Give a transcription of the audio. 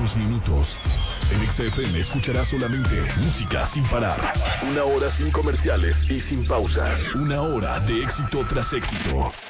próximos minutos, en XFM escucharás solamente música sin parar. 1 hora sin comerciales y sin pausas. 1 hora de éxito tras éxito.